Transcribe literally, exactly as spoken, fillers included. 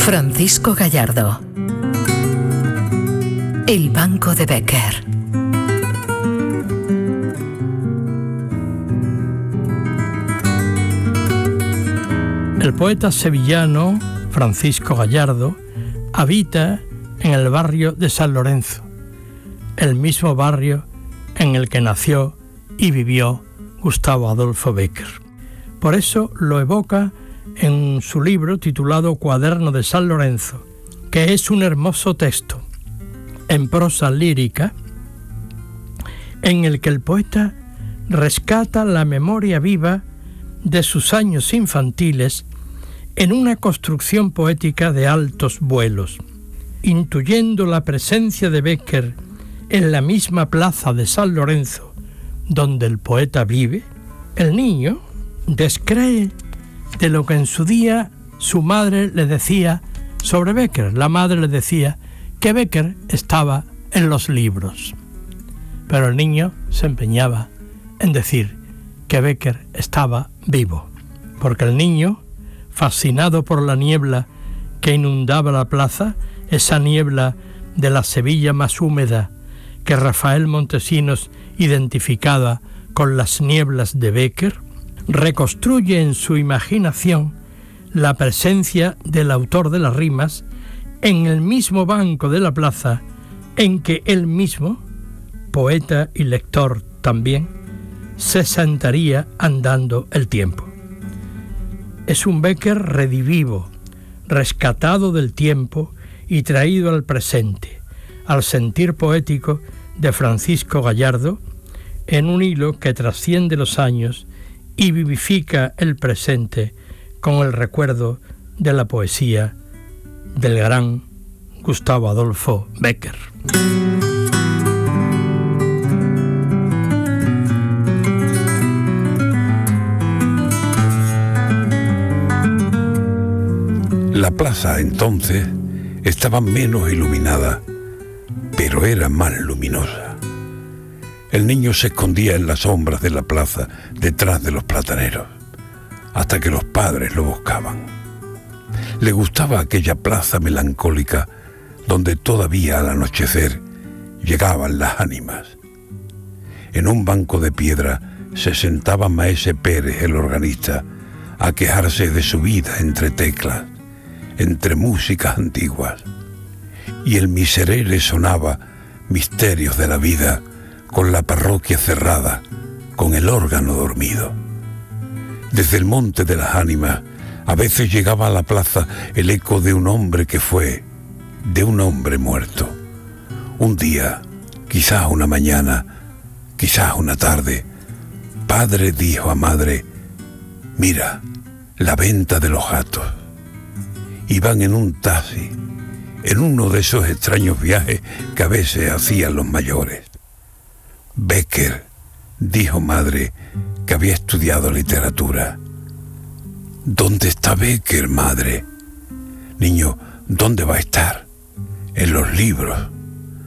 Francisco Gallardo. El banco de Bécquer. El poeta sevillano Francisco Gallardo habita en el barrio de San Lorenzo, el mismo barrio en el que nació y vivió Gustavo Adolfo Bécquer. Por eso lo evoca en su libro titulado Cuaderno de San Lorenzo, que es un hermoso texto en prosa lírica en el que el poeta rescata la memoria viva de sus años infantiles en una construcción poética de altos vuelos, intuyendo la presencia de Bécquer en la misma plaza de San Lorenzo donde el poeta vive. El niño descree de lo que en su día su madre le decía sobre Bécquer. La madre le decía que Bécquer estaba en los libros, pero el niño se empeñaba en decir que Bécquer estaba vivo, porque el niño, fascinado por la niebla que inundaba la plaza, esa niebla de la Sevilla más húmeda que Rafael Montesinos identificaba con las nieblas de Bécquer, reconstruye en su imaginación la presencia del autor de las rimas en el mismo banco de la plaza en que él mismo, poeta y lector también, se sentaría andando el tiempo. Es un Bécquer redivivo, rescatado del tiempo y traído al presente, al sentir poético de Francisco Gallardo, en un hilo que trasciende los años y vivifica el presente con el recuerdo de la poesía del gran Gustavo Adolfo Bécquer. La plaza entonces estaba menos iluminada, pero era más luminosa. El niño se escondía en las sombras de la plaza, detrás de los plataneros, hasta que los padres lo buscaban. Le gustaba aquella plaza melancólica donde todavía al anochecer llegaban las ánimas. En un banco de piedra se sentaba Maese Pérez, el organista, a quejarse de su vida entre teclas, entre músicas antiguas, y el miserere sonaba misterios de la vida con la parroquia cerrada, con el órgano dormido. Desde el monte de las ánimas a veces llegaba a la plaza el eco de un hombre que fue, de un hombre muerto. Un día, quizás una mañana, quizás una tarde, padre dijo a madre: mira, la venta de los gatos. Iban en un taxi, en uno de esos extraños viajes que a veces hacían los mayores. Bécquer, dijo madre, que había estudiado literatura. ¿Dónde está Bécquer, madre? Niño, ¿dónde va a estar? En los libros.